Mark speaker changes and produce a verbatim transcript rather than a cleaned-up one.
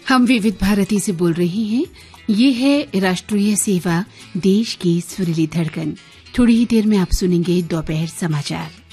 Speaker 1: हम विविध भारती से बोल रही हैं। ये है राष्ट्रीय सेवा, देश की सुरीली धड़कन। थोड़ी ही देर में आप सुनेंगे दोपहर समाचार।